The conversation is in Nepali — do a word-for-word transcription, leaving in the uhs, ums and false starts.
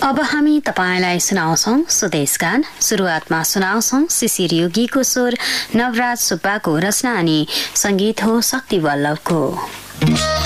अब हामी तपाईलाई सुनाउँछौ स्वदेश गान। सुरुवातमा सुनाउँछौ शिशिर योगीको स्वर, नवराज सुब्बाको रचना अनि संगीत हो शक्ति वल्लभको।